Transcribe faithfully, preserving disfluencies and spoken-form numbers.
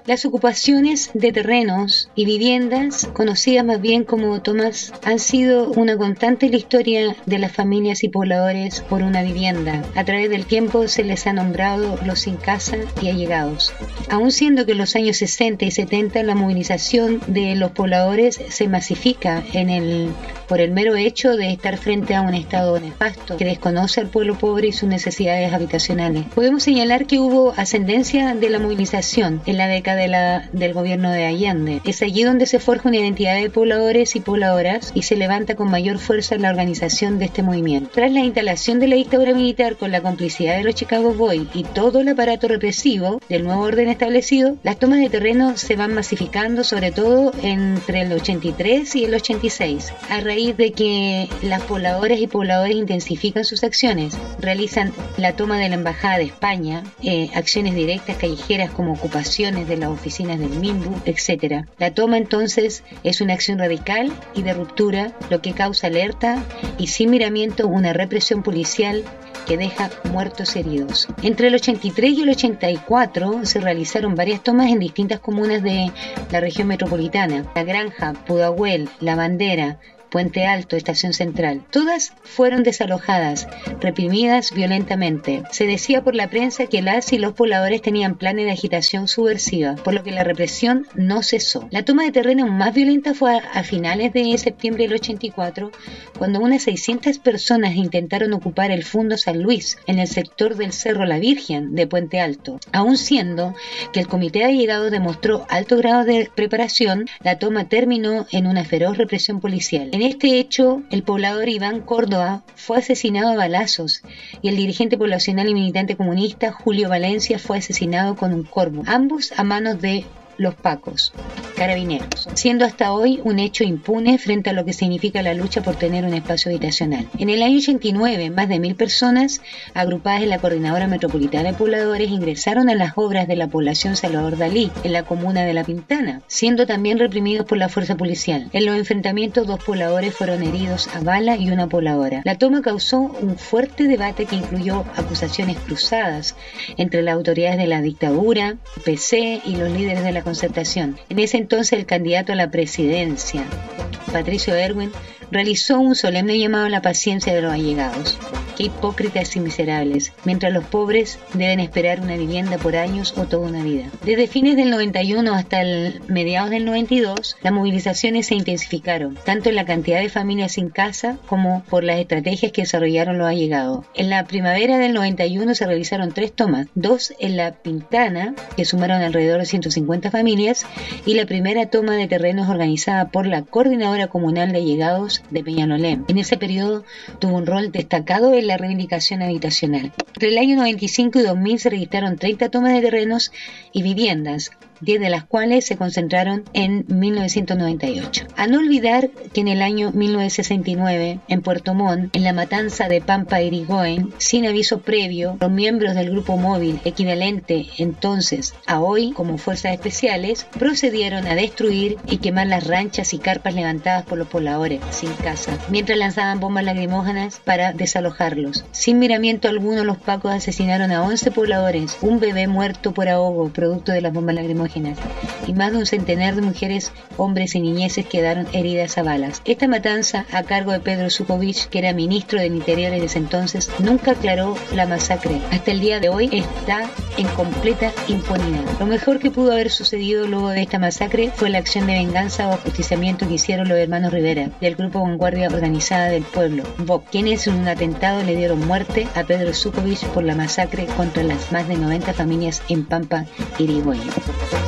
Las ocupaciones de terrenos y viviendas, conocidas más bien como tomas, han sido una constante en la historia de las familias y pobladores por una vivienda. A través del tiempo se les ha nombrado los sin casa y allegados. Aun siendo que en los años sesenta y setenta la movilización de los pobladores se masifica en el, por el mero hecho de estar frente a un estado nefasto que desconoce al pueblo pobre y sus necesidades habitacionales. Podemos señalar que hubo ascendencia de la movilización en la década de la, del gobierno de Allende. Es allí donde se forja una identidad de pobladores y pobladoras y se levanta con mayor fuerza la organización de este movimiento. Tras la instalación de la dictadura militar con la complicidad de los Chicago Boys y todo el aparato represivo del nuevo orden establecido, las tomas de terreno se van masificando, sobre todo entre el ochenta y tres y el ochenta y seis, a raíz de que las pobladoras y pobladores intensifican sus acciones, realizan la toma de la Embajada de España, eh, acciones directas callejeras como ocupaciones de las oficinas del MIMBU, etcétera. La toma entonces es una acción radical y de ruptura, lo que causa alerta y sin miramiento una represión policial que deja muertos y heridos. Entre el ochenta y tres y el ochenta y cuatro se realizaron varias tomas en distintas comunas de la región metropolitana: La Granja, Pudahuel, La Bandera, Puente Alto, Estación Central. Todas fueron desalojadas, reprimidas violentamente. Se decía por la prensa que las y los pobladores tenían planes de agitación subversiva, por lo que la represión no cesó. La toma de terreno más violenta fue a, a finales de septiembre del ochenta y cuatro, cuando unas seiscientas personas intentaron ocupar el Fundo San Luis, en el sector del Cerro La Virgen de Puente Alto. Aun siendo que el comité de allegados demostró alto grado de preparación, la toma terminó en una feroz represión policial. En este hecho, el poblador Iván Córdoba fue asesinado a balazos y el dirigente poblacional y militante comunista Julio Valencia fue asesinado con un corvo, ambos a manos de los pacos, carabineros, siendo hasta hoy un hecho impune frente a lo que significa la lucha por tener un espacio habitacional. En el año ochenta y nueve, más de mil personas, agrupadas en la Coordinadora Metropolitana de Pobladores, ingresaron a las obras de la población Salvador Dalí, en la comuna de La Pintana, siendo también reprimidos por la fuerza policial. En los enfrentamientos, dos pobladores fueron heridos a bala y una pobladora. La toma causó un fuerte debate que incluyó acusaciones cruzadas entre las autoridades de la dictadura, P C y los líderes de la concertación. En ese entonces el candidato a la presidencia, Patricio Erwin, realizó un solemne llamado a la paciencia de los allegados. Qué hipócritas y miserables, mientras los pobres deben esperar una vivienda por años o toda una vida. Desde fines del noventa y uno hasta el mediados del noventa y dos, las movilizaciones se intensificaron, tanto en la cantidad de familias sin casa como por las estrategias que desarrollaron los allegados. En la primavera del noventa y uno se realizaron tres tomas, dos en La Pintana, que sumaron alrededor de ciento cincuenta familias, y la primera toma de terrenos organizada por la Coordinadora Comunal de Allegados de Peñalolén. En ese periodo tuvo un rol destacado en la reivindicación habitacional. Entre el año noventa y cinco y dos mil se registraron treinta tomas de terrenos y viviendas, diez de las cuales se concentraron en mil novecientos noventa y ocho. A no olvidar que en el año mil novecientos sesenta y nueve, en Puerto Montt, en la matanza de Pampa Irigoyen, sin aviso previo, los miembros del grupo móvil, equivalente entonces a hoy como fuerzas especiales, procedieron a destruir y quemar las ranchas y carpas levantadas por los pobladores sin casa, mientras lanzaban bombas lacrimógenas para desalojarlos. Sin miramiento alguno, los pacos asesinaron a once pobladores, un bebé muerto por ahogo producto de las bombas lacrimógenas, y más de un centenar de mujeres, hombres y niñeces quedaron heridas a balas. Esta matanza, a cargo de Pedro Sukovich, que era ministro del Interior en ese entonces, nunca aclaró la masacre. Hasta el día de hoy está en completa impunidad. Lo mejor que pudo haber sucedido luego de esta masacre fue la acción de venganza o ajusticiamiento que hicieron los hermanos Rivera, del grupo Vanguardia Organizada del Pueblo, V O P, quienes en un atentado le dieron muerte a Pedro Sukovich por la masacre contra las más de noventa familias en Pampa Irigoyen.